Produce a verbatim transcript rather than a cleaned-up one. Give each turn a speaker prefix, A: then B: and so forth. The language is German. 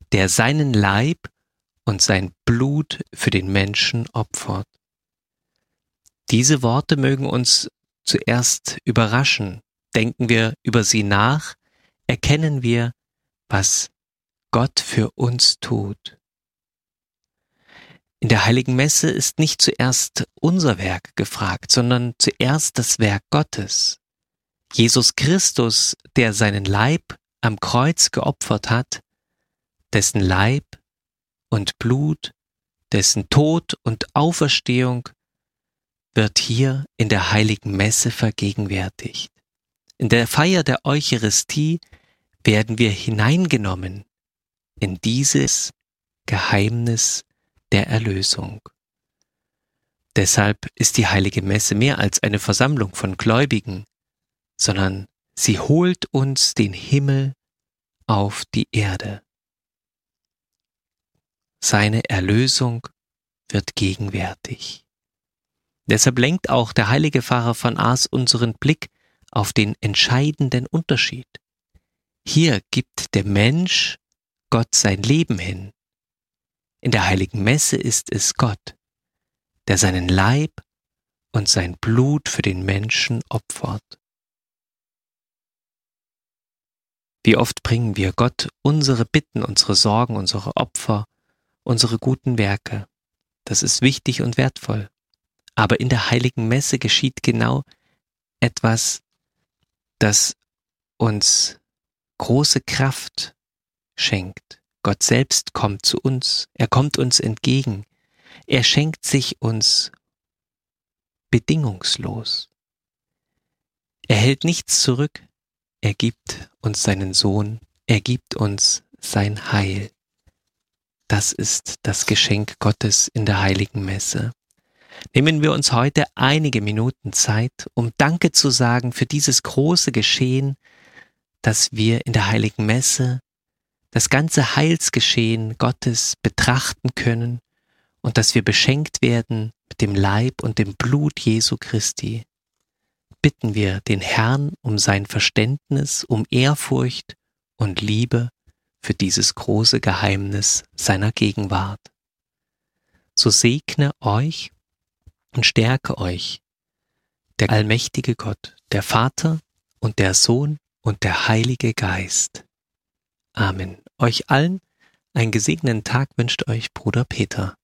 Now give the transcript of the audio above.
A: der seinen Leib und sein Blut für den Menschen opfert. Diese Worte mögen uns zuerst überraschen. Denken wir über sie nach, erkennen wir, was Gott für uns tut. In der Heiligen Messe ist nicht zuerst unser Werk gefragt, sondern zuerst das Werk Gottes. Jesus Christus, der seinen Leib am Kreuz geopfert hat, dessen Leib und Blut, dessen Tod und Auferstehung wird hier in der Heiligen Messe vergegenwärtigt. In der Feier der Eucharistie werden wir hineingenommen in dieses Geheimnis der Erlösung. Deshalb ist die Heilige Messe mehr als eine Versammlung von Gläubigen, sondern sie holt uns den Himmel auf die Erde. Seine Erlösung wird gegenwärtig. Deshalb lenkt auch der heilige Pfarrer von Ars unseren Blick auf den entscheidenden Unterschied. Hier gibt der Mensch Gott sein Leben hin. In der Heiligen Messe ist es Gott, der seinen Leib und sein Blut für den Menschen opfert. Wie oft bringen wir Gott unsere Bitten, unsere Sorgen, unsere Opfer, unsere guten Werke. Das ist wichtig und wertvoll. Aber in der Heiligen Messe geschieht genau etwas, das uns große Kraft schenkt. Gott selbst kommt zu uns, er kommt uns entgegen, er schenkt sich uns bedingungslos. Er hält nichts zurück, er gibt uns seinen Sohn, er gibt uns sein Heil. Das ist das Geschenk Gottes in der Heiligen Messe. Nehmen wir uns heute einige Minuten Zeit, um Danke zu sagen für dieses große Geschehen, dass wir in der Heiligen Messe das ganze Heilsgeschehen Gottes betrachten können und dass wir beschenkt werden mit dem Leib und dem Blut Jesu Christi. Bitten wir den Herrn um sein Verständnis, um Ehrfurcht und Liebe für dieses große Geheimnis seiner Gegenwart. So segne euch und stärke euch der allmächtige Gott, der Vater und der Sohn und der Heilige Geist. Amen. Euch allen einen gesegneten Tag wünscht euch Bruder Peter.